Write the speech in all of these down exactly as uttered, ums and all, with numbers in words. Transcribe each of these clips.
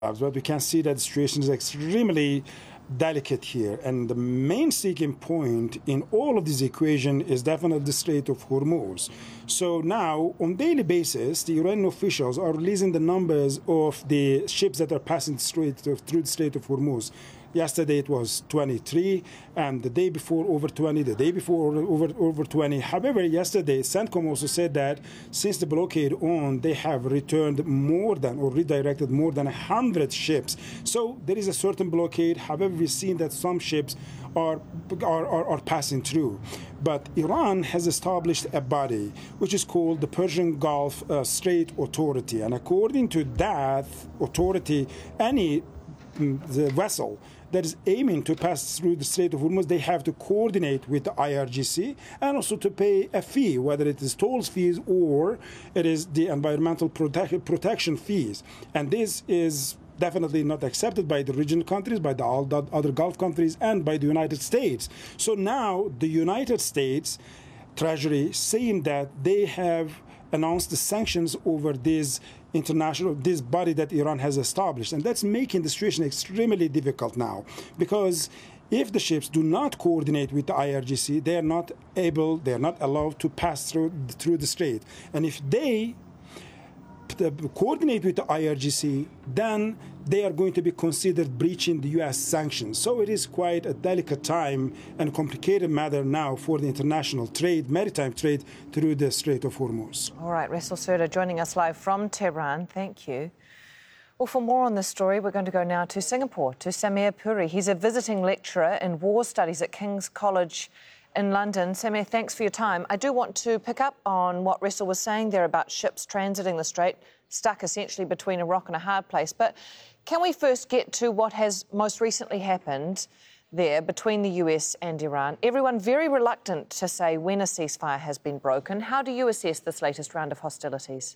But we can see that the situation is extremely delicate here. And the main sticking point in all of this equation is definitely the Strait of Hormuz. So now, on daily basis, the Iranian officials are releasing the numbers of the ships that are passing the Strait of, through the Strait of Hormuz. Yesterday it was twenty-three, and the day before over twenty, the day before over over twenty. However, yesterday CENTCOM also said that since the blockade on, they have returned more than or redirected more than one hundred ships. So there is a certain blockade. However, we've seen that some ships are are, are, are passing through. But Iran has established a body which is called the Persian Gulf uh, Strait Authority, and according to that authority, any the vessel that is aiming to pass through the Strait of Hormuz, they have to coordinate with the I R G C and also to pay a fee, whether it is tolls fees or it is the environmental protect protection fees. And this is definitely not accepted by the regional countries, by the other Gulf countries, and by the United States. So now the United States Treasury saying that they have announced the sanctions over this international, this body that Iran has established. And that's making the situation extremely difficult now, because if the ships do not coordinate with the I R G C, they are not able, they are not allowed to pass through, through the strait. And if they coordinate with the I R G C, then they are going to be considered breaching the U S sanctions. So it is quite a delicate time and complicated matter now for the international trade, maritime trade through the Strait of Hormuz. All right, Ressel Serda joining us live from Tehran. Thank you. Well, for more on this story, we're going to go now to Singapore, to Samir Puri. He's a visiting lecturer in war studies at King's College in London. Samir, thanks for your time. I do want to pick up on what Ressel was saying there about ships transiting the strait, stuck essentially between a rock and a hard place. But can we first get to what has most recently happened there between the U S and Iran? Everyone very reluctant to say when a ceasefire has been broken. How do you assess this latest round of hostilities?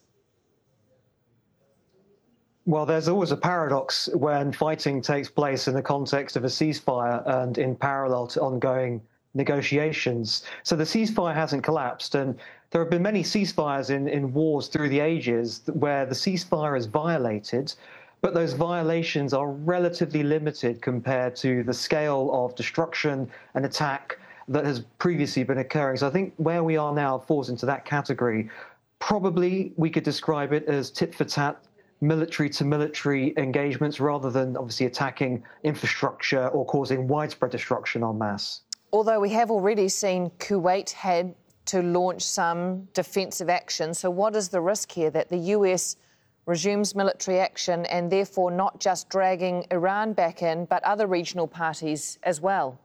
Well, there's always a paradox when fighting takes place in the context of a ceasefire and in parallel to ongoing negotiations. So the ceasefire hasn't collapsed, and there have been many ceasefires in, in wars through the ages where the ceasefire is violated, but those violations are relatively limited compared to the scale of destruction and attack that has previously been occurring. So I think where we are now falls into that category. Probably we could describe it as tit-for-tat, military-to-military engagements rather than obviously attacking infrastructure or causing widespread destruction en masse. Although we have already seen Kuwait had to launch some defensive action. So what is the risk here that the U S resumes military action and therefore not just dragging Iran back in, but other regional parties as well?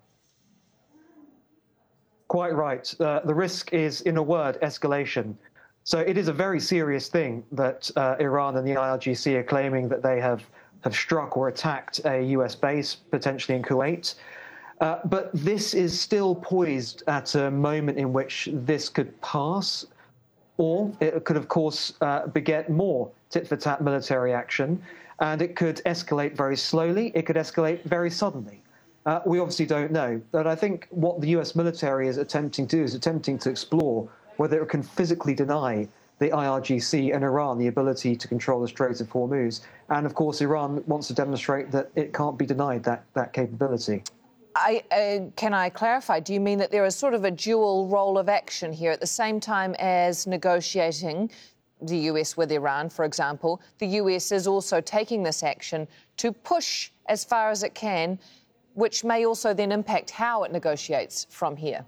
Quite right. Uh, the risk is, in a word, escalation. So it is a very serious thing that uh, Iran and the I R G C are claiming that they have, have struck or attacked a U S base, potentially in Kuwait. Uh, but this is still poised at a moment in which this could pass, or it could, of course, uh, beget more tit-for-tat military action, and it could escalate very slowly. It could escalate very suddenly. Uh, we obviously don't know. But I think what the U S military is attempting to do is attempting to explore whether it can physically deny the I R G C and Iran the ability to control the Strait of Hormuz. And, of course, Iran wants to demonstrate that it can't be denied that, that capability. I, uh, can I clarify, do you mean that there is sort of a dual role of action here at the same time as negotiating the U S with Iran, for example? The U S is also taking this action to push as far as it can, which may also then impact how it negotiates from here.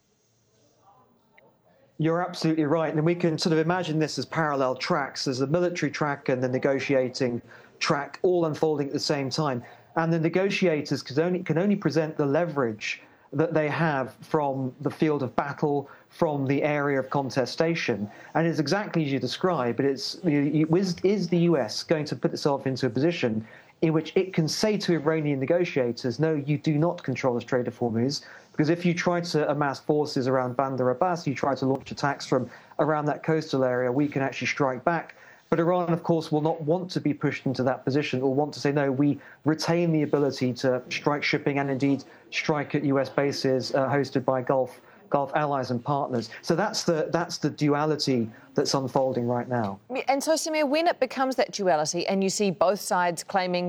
You're absolutely right. And we can sort of imagine this as parallel tracks. There's the military track and the negotiating track all unfolding at the same time. And the negotiators can only, can only present the leverage that they have from the field of battle, from the area of contestation. And it's exactly as you describe, but it's, is the U S going to put itself into a position in which it can say to Iranian negotiators, no, you do not control the Strait of Hormuz, because if you try to amass forces around Bandar Abbas, you try to launch attacks from around that coastal area, we can actually strike back. But Iran, of course, will not want to be pushed into that position or want to say, no, we retain the ability to strike shipping and indeed strike at U S bases uh, hosted by Gulf Gulf allies and partners. So that's the that's the duality that's unfolding right now. And so, Samir, when it becomes that duality and you see both sides claiming